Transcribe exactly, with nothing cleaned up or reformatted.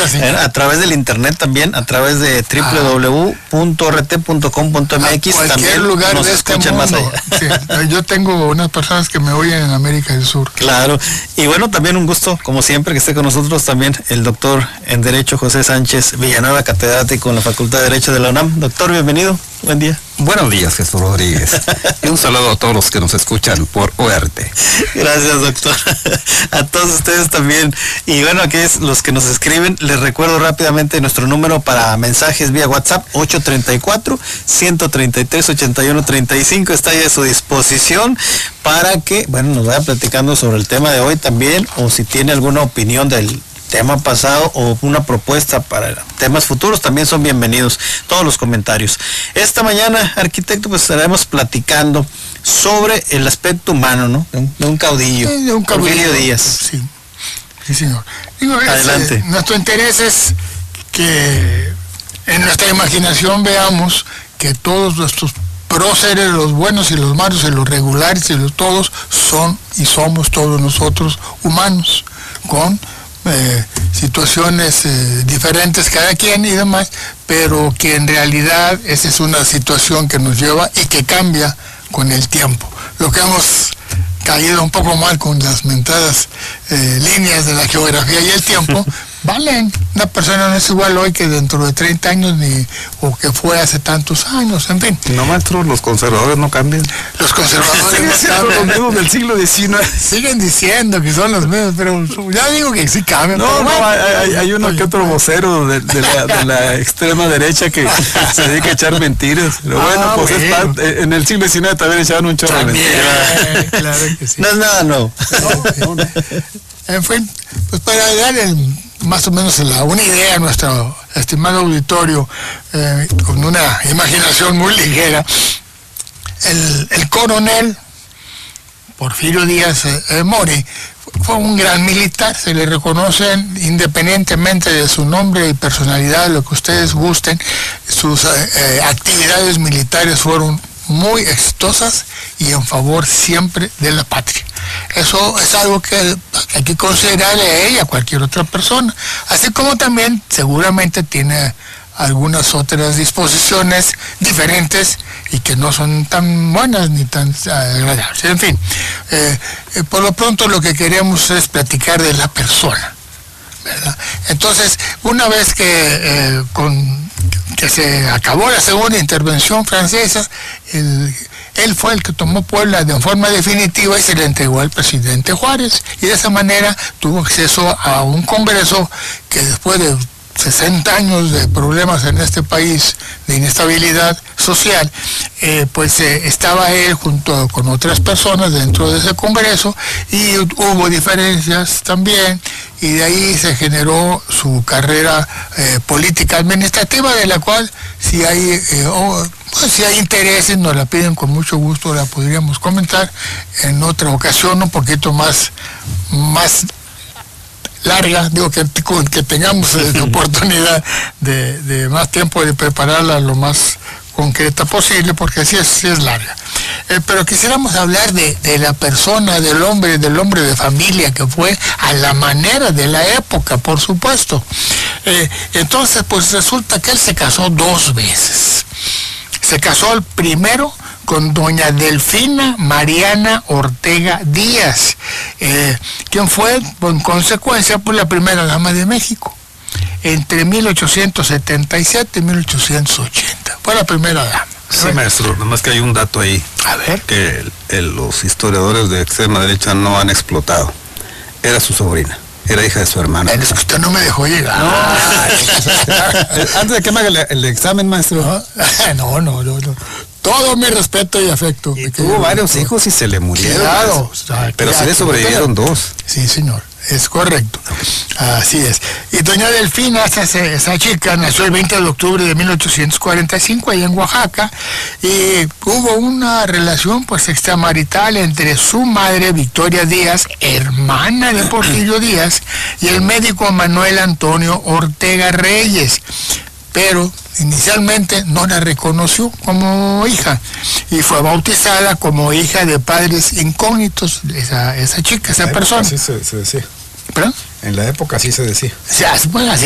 ahora sí. A través del internet también, a través de doble u doble u doble u punto r t punto com punto m x. Cualquier también lugar nos de este escuchan mundo. más allá. Sí, yo tengo unas personas que me oyen en América del Sur. Claro, y bueno, también un gusto, como siempre, que esté con nosotros también el doctor en Derecho José Sánchez Villanueva, catedrático en la Facultad de Derecho de la UNAM. Doctor, bienvenido, buen día. Buenos días, Jesús Rodríguez. Y un saludo a todos los que nos escuchan por O R T. Gracias, doctor. A todos ustedes también. Y bueno, aquí es los que nos escriben. Les recuerdo rápidamente nuestro número para mensajes vía WhatsApp, ocho treinta y cuatro, ciento treinta y tres, ochenta y uno treinta y cinco. Está ahí a su disposición para que, bueno, nos vaya platicando sobre el tema de hoy también, o si tiene alguna opinión del tema pasado o una propuesta para temas futuros, también son bienvenidos todos los comentarios. Esta mañana, arquitecto, pues estaremos platicando sobre el aspecto humano, ¿no? De un, de un caudillo, Sí, de un caudillo. Porfirio Díaz. Sí, sí, señor. Digo, Adelante. Es, eh, nuestro interés es que en nuestra imaginación veamos que todos nuestros próceres, los buenos y los malos, y los regulares y los todos, son y somos todos nosotros humanos, con Eh, situaciones eh, diferentes cada quien y demás, pero que en realidad esa es una situación que nos lleva y que cambia con el tiempo. Lo que hemos caído un poco mal con las mentadas eh, líneas de la geografía y el tiempo, valen. Una persona no es igual hoy que dentro de treinta años, ni o que fue hace tantos años, en fin. No, maestro, los conservadores no cambian. Los conservadores Siguen no siendo cambian. los mismos del siglo diecinueve. Siguen diciendo que son los mismos, pero ya digo que sí cambian. No, pero no, bueno. hay, hay- hay uno Oye, que otro vocero de, de la, de la extrema derecha que se dedica a echar mentiras. Pero Ah, bueno, pues es bueno. parte- en el siglo diecinueve también echaban un chorro de También, mentiras. claro que sí. No es nada nuevo. No, no. En fin, pues para dar el, más o menos la, una idea a nuestro estimado auditorio, eh, con una imaginación muy ligera, el, el coronel Porfirio Díaz eh, eh, Mori fue un gran militar, se le reconocen independientemente de su nombre y personalidad, lo que ustedes gusten, sus eh, eh, actividades militares fueron muy exitosas y en favor siempre de la patria. Eso es algo que hay que considerarle a ella, a cualquier otra persona, así como también seguramente tiene algunas otras disposiciones diferentes y que no son tan buenas ni tan agradables. En fin, eh, eh, por lo pronto lo que queremos es platicar de la persona, ¿verdad? Entonces, una vez que, eh, con, que se acabó la segunda intervención francesa, el, él fue el que tomó Puebla de forma definitiva y se le entregó al presidente Juárez, y de esa manera tuvo acceso a un Congreso que después de sesenta años de problemas en este país, de inestabilidad social, eh, pues eh, estaba él junto con otras personas dentro de ese Congreso, y hubo diferencias también, y de ahí se generó su carrera eh, política administrativa, de la cual si hay eh, oh, pues, si hay intereses nos la piden con mucho gusto, la podríamos comentar en otra ocasión un poquito más más larga, digo que, que tengamos eh, oportunidad de, de más tiempo de prepararla lo más concreta posible, porque así es, sí es larga. Eh, pero quisiéramos hablar de, de la persona, del hombre, del hombre de familia que fue, a la manera de la época, por supuesto. Eh, entonces, pues resulta que él se casó dos veces. Se casó el primero con doña Delfina Mariana Ortega Díaz, eh, quien fue, en consecuencia, pues la primera dama de México, entre mil ochocientos setenta y siete y mil ochocientos ochenta. Fue la primera dama. Sí, maestro, nomás que hay un dato ahí A ver. que el- el- los historiadores de extrema derecha no han explotado. Era su sobrina, era hija de su hermana. Es que usted no me dejó llegar. Antes de que me haga el, el examen, maestro. No, no, no, no. Todo mi respeto y afecto. Y tuvo varios hijos y se le murieron. Claro. Pero sí claro. le sobrevivieron dos. Sí, señor, es correcto. Así es. Y doña Delfina, esa, esa chica, nació el veinte de octubre de mil ochocientos cuarenta y cinco allá en Oaxaca, y hubo una relación pues extramarital entre su madre, Victoria Díaz, hermana de Porfirio Díaz, y el médico Manuel Antonio Ortega Reyes. Pero inicialmente no la reconoció como hija y fue bautizada como hija de padres incógnitos, esa, esa chica, esa persona. Así se, se decía. ¿Perdón? En la época así se decía. O sea, bueno, así